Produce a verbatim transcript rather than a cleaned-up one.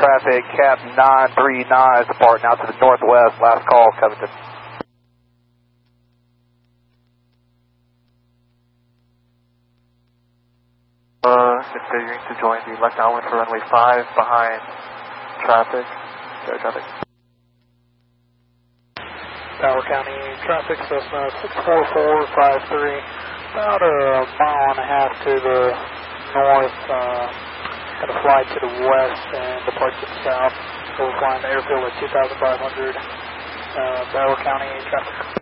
traffic, cap nine three nine is departing out to the northwest, last call, Covington. Uh, configuring to join the left downwind for runway five behind traffic. Go traffic. Broward County traffic, Cessna six four four five three, about a mile and a half to the north, uh, going to fly to the west and depart to the south. We'll fly in the airfield at two thousand five hundred, uh, Broward County traffic.